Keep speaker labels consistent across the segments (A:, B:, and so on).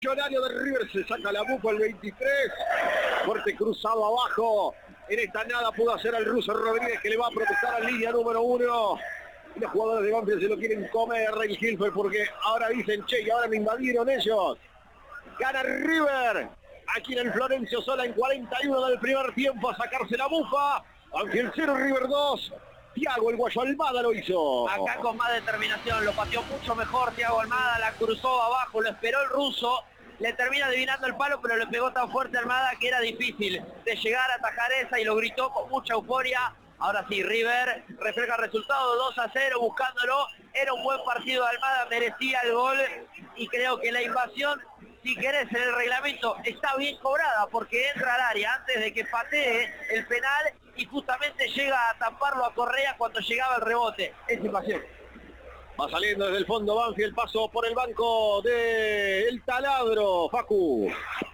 A: Millonario de River se saca la bufa el 23. Fuerte cruzado abajo. En esta nada pudo hacer al ruso Rodríguez, que le va a protestar a la línea número 1. Y los jugadores de Banfield se lo quieren comer el Hilfer, porque ahora dicen, che, y ahora me invadieron ellos. Gana River. Aquí en el Florencio Sola en 41 del primer tiempo a sacarse la bufa. Banfield 0, River 2. Thiago el Guayo Almada lo hizo.
B: Acá con más determinación, lo pateó mucho mejor Thiago Almada, la cruzó abajo, lo esperó el ruso, le termina adivinando el palo, pero le pegó tan fuerte a Almada que era difícil de llegar a atajar esa y lo gritó con mucha euforia. Ahora sí, River refleja el resultado 2-0 buscándolo. Era un buen partido de Almada, merecía el gol y creo que la invasión, si querés, en el reglamento está bien cobrada porque entra al área antes de que patee el penal y justamente llega a taparlo a Correa cuando llegaba el rebote. Es invasión.
A: Va saliendo desde el fondo Banfield, paso por el banco del Taladro, Facu.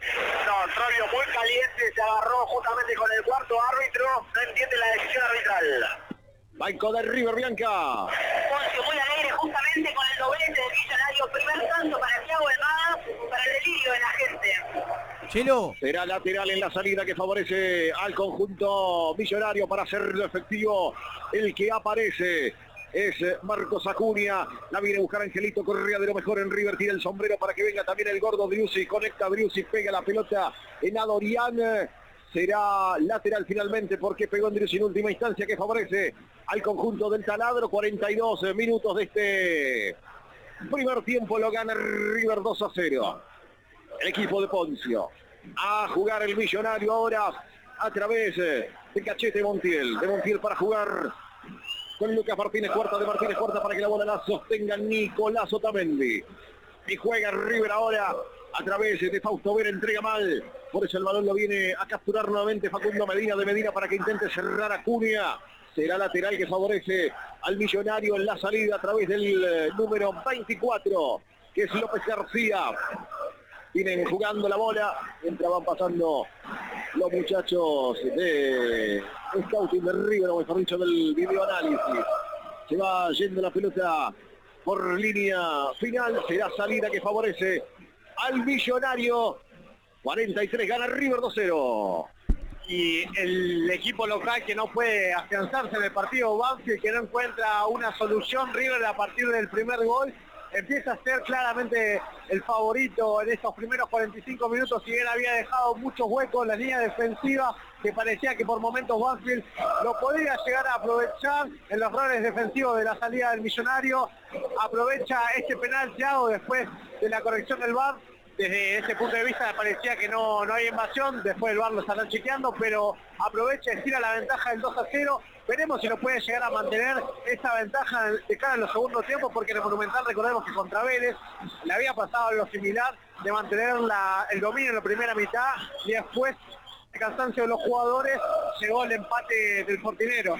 C: No, Trollio muy caliente, se agarró justamente con el cuarto árbitro, no entiende la decisión arbitral.
A: Banco de River, Bianca.
D: Poncio muy alegre justamente con el doblete de Millonario, primer tanto para Thiago Almada, para el delirio de la gente.
E: Chelo.
A: Será lateral en la salida que favorece al conjunto Millonario para hacerlo efectivo. El que aparece es Marcos Acuña, la viene a buscar Angelito Correa, de lo mejor en River, tira el sombrero para que venga también el gordo Driussi, conecta Driussi, pega la pelota en Adorian, será lateral finalmente porque pegó en Driussi en última instancia que favorece al conjunto del Taladro. 42 minutos de este primer tiempo, lo gana River 2-0. El equipo de Poncio a jugar el Millonario ahora a través de Cachete Montiel, de Montiel para jugar con Lucas Martínez, cuarta de Martínez, cuarta para que la bola la sostenga Nicolás Otamendi. Y juega River ahora a través de Fausto Vera, entrega mal. Por eso el balón lo viene a capturar nuevamente Facundo Medina, de Medina para que intente cerrar a Cunha. Será lateral que favorece al Millonario en la salida a través del número 24, que es López García. Vienen jugando la bola mientras van pasando los muchachos de Scouting de River, o mejor dicho del videoanálisis. Se va yendo la pelota por línea final, será salida que favorece al Millonario. 43, gana River 2-0.
B: Y el equipo local que no puede afianzarse en el partido, Banfield, que no encuentra una solución, River a partir del primer gol empieza a ser claramente el favorito en estos primeros 45 minutos, si bien había dejado muchos huecos en la línea defensiva, que parecía que por momentos Banfield lo podía llegar a aprovechar en los errores defensivos de la salida del Millonario. Aprovecha este penal Thiago después de la corrección del VAR. Desde ese punto de vista parecía que no hay invasión, después el VAR lo estarán chequeando, pero aprovecha y estira la ventaja del 2-0. Veremos si lo puede llegar a mantener esa ventaja de cara en los segundos tiempos, porque en el Monumental recordemos que contra Vélez le había pasado lo similar de mantener el dominio en la primera mitad y después el cansancio de los jugadores llegó el empate del Fortinero.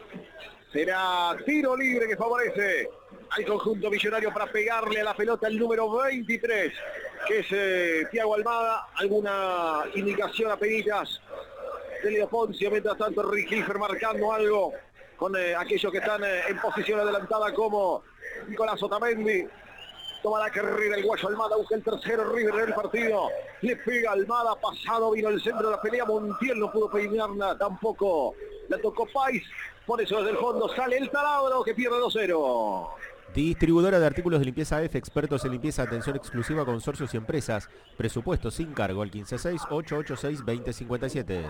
A: Será tiro libre que favorece al conjunto Millonario para pegarle a la pelota el número 23, que es Thiago Almada. Alguna indicación a penitas de Leo Poncio, mientras tanto Rick Hilfer marcando algo con aquellos que están en posición adelantada como Nicolás Otamendi. Toma la carrera el Guayo Almada, busca el tercero River en el partido, le pega Almada, pasado vino el centro de la pelea, Montiel no pudo peinarla, tampoco la tocó Pais, por eso desde el fondo sale el Taladro que pierde 2-0.
E: Distribuidora de artículos de limpieza F, expertos en limpieza, atención exclusiva, consorcios y empresas, presupuesto sin cargo al 156-886-2057.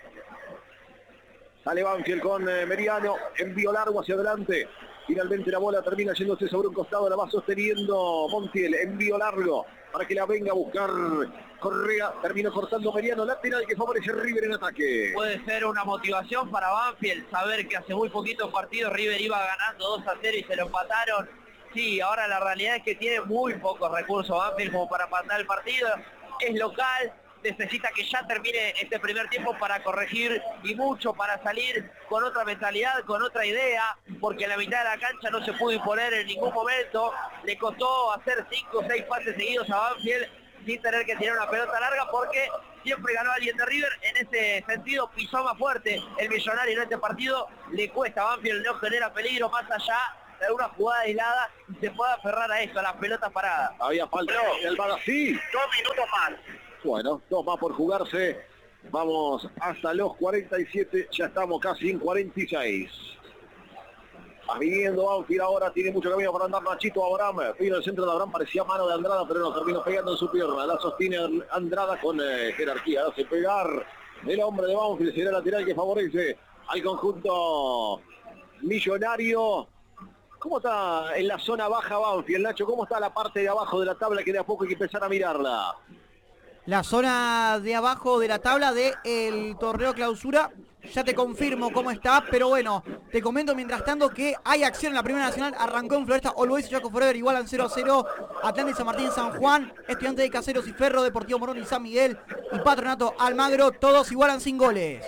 A: Sale Banfield con Meriano, envío largo hacia adelante. Finalmente la bola termina yéndose sobre un costado, la va sosteniendo Montiel, envío largo para que la venga a buscar Correa, terminó cortando Meriano, lateral que favorece River en ataque.
B: Puede ser una motivación para Banfield, saber que hace muy poquitos partidos River iba ganando 2-0 y se lo empataron. Sí, ahora la realidad es que tiene muy pocos recursos Banfield como para empatar el partido, es local, necesita que ya termine este primer tiempo para corregir y mucho para salir con otra mentalidad, con otra idea, porque la mitad de la cancha no se pudo imponer en ningún momento, le costó hacer 5 o 6 pases seguidos a Banfield sin tener que tirar una pelota larga porque siempre ganó alguien de River, en ese sentido pisó más fuerte el Millonario en este partido, le cuesta a Banfield, no genera peligro más allá alguna jugada aislada y se pueda aferrar a eso, a las pelotas paradas.
A: Había falta el Bagasí.
C: 2 minutos más.
A: Bueno, 2 más por jugarse. Vamos hasta los 47, ya estamos casi en 46. Viniendo Banfield ahora, tiene mucho camino para andar Nachito Abraham. Vino el centro de Abraham, parecía mano de Andrada, pero no terminó pegando en su pierna. La sostiene Andrada con jerarquía, hace pegar el hombre de Banfield, será lateral que favorece al conjunto millonario. ¿Cómo está en la zona baja Banfield, Nacho? ¿Cómo está la parte de abajo de la tabla que de a poco hay que empezar a mirarla?
F: La zona de abajo de la tabla del torneo clausura, ya te confirmo cómo está, pero bueno, te comento mientras tanto que hay acción en la Primera Nacional. Arrancó en Floresta, Always y Chaco Forever igualan 0-0, Atlante y San Martín San Juan, Estudiantes de Caseros y Ferro, Deportivo Morón y San Miguel y Patronato Almagro, todos igualan sin goles.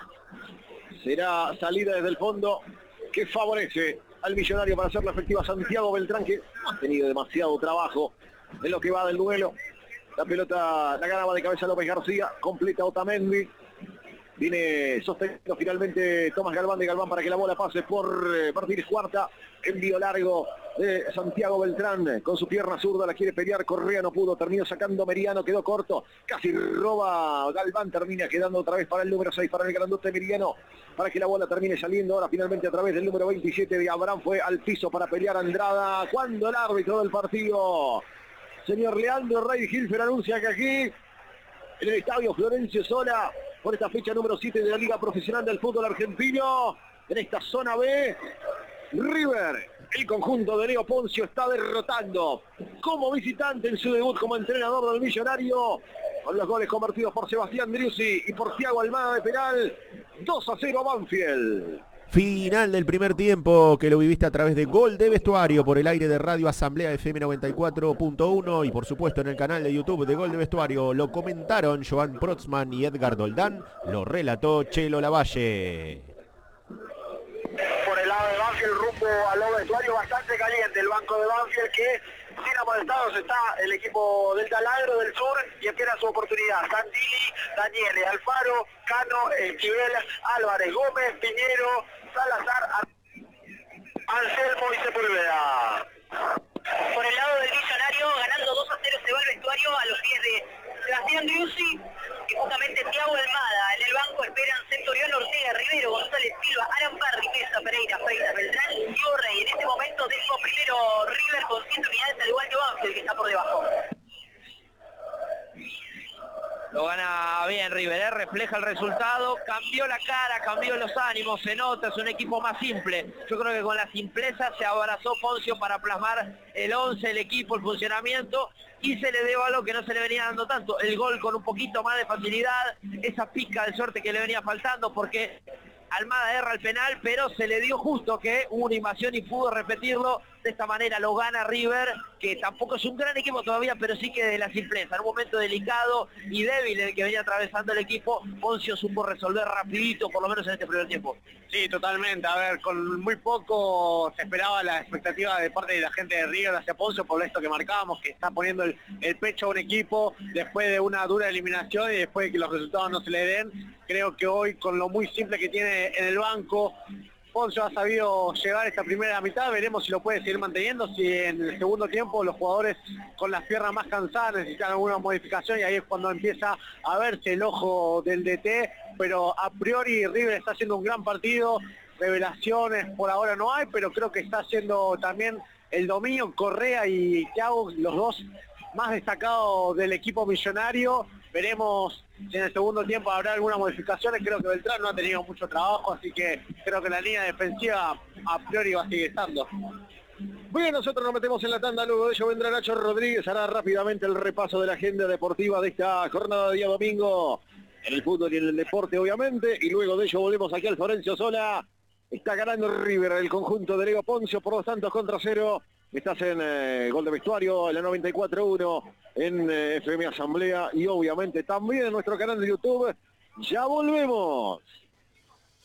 A: Será salida desde el fondo que favorece al millonario para hacerla efectiva Santiago Beltrán, que no ha tenido demasiado trabajo en lo que va del duelo. La pelota la ganaba de cabeza López García, completa Otamendi. Viene sosteniendo finalmente Tomás Galván de Galván para que la bola pase por Martínez Cuarta. Envío largo de Santiago Beltrán con su pierna zurda, la quiere pelear, Correa no pudo, terminó sacando Meriano, quedó corto, casi roba Galván, termina quedando otra vez para el número 6, para el grandote Meriano, para que la bola termine saliendo ahora finalmente a través del número 27 de Abraham. Fue al piso para pelear Andrada, cuando el árbitro del partido, señor Leandro Rey Gilfer, anuncia que aquí en el estadio Florencio Sola, por esta fecha número 7 de la Liga Profesional del Fútbol Argentino, en esta zona B, River, el conjunto de Leo Poncio, está derrotando como visitante en su debut como entrenador del millonario, con los goles convertidos por Sebastián Driussi y por Thiago Almada de penal. 2-0 a Banfield.
E: Final del primer tiempo que lo viviste a través de Gol de Vestuario por el aire de Radio Asamblea FM 94.1 y por supuesto en el canal de YouTube de Gol de Vestuario. Lo comentaron Joan Protzman y Edgar Doldán, lo relató Chelo Lavalle.
C: Por el lado de Banfield, rumbo al vestuario, bastante caliente el banco de Banfield, que sin amonestados está el equipo del Taladro del Sur y empieza su oportunidad. Santilli, Daniele, Alfaro, Cano, Esquivel, Álvarez, Gómez, Piñero, Salazar, Anselmo y Sepúlveda.
D: Por el lado del millonario, ganando 2-0, se va al vestuario a los pies de Sebastián Driussi y justamente Thiago Almada. En el banco esperan Centurión, Ortega, Rivero, González Silva, Alan Parry, Mesa, Pereira, Feita, Beltrán y Borrey. En este momento décimo primero River con 100 unidades, al igual que Banfield, que está por debajo.
B: Lo gana bien River, refleja el resultado, cambió la cara, cambió los ánimos, se nota, es un equipo más simple. Yo creo que con la simpleza se abrazó Poncio para plasmar el 11, el equipo, el funcionamiento, y se le dio algo que no se le venía dando tanto, el gol con un poquito más de facilidad, esa pizca de suerte que le venía faltando, porque Almada erra el penal, pero se le dio justo que hubo una invasión y pudo repetirlo. De esta manera lo gana River, que tampoco es un gran equipo todavía, pero sí que de la simpleza. En un momento delicado y débil en el que venía atravesando el equipo, Poncio supo resolver rapidito, por lo menos en este primer tiempo. Sí, totalmente. A ver, con muy poco se esperaba la expectativa de parte de la gente de River hacia Poncio, por esto que marcábamos, que está poniendo el pecho a un equipo después de una dura eliminación y después de que los resultados no se le den. Creo que hoy, con lo muy simple que tiene en el banco, Poncio ha sabido llegar esta primera mitad. Veremos si lo puede seguir manteniendo, si en el segundo tiempo los jugadores con las piernas más cansadas necesitan alguna modificación, y ahí es cuando empieza a verse el ojo del DT, pero a priori River está haciendo un gran partido. Revelaciones por ahora no hay, pero creo que está haciendo también el dominio. Correa y Thiago, los dos más destacados del equipo millonario. Veremos si en el segundo tiempo habrá algunas modificaciones. Creo que Beltrán no ha tenido mucho trabajo, así que creo que la línea defensiva a priori va a seguir estando.
A: Bien, nosotros nos metemos en la tanda, luego de ello vendrá Nacho Rodríguez, hará rápidamente el repaso de la agenda deportiva de esta jornada de día domingo, en el fútbol y en el deporte obviamente, y luego de ello volvemos aquí al Florencio Sola. Está ganando River, el conjunto de Leo Poncio por 2-0. Estás en Gol de Vestuario, en la 94.1, en FM Asamblea y obviamente también en nuestro canal de YouTube. Ya volvemos.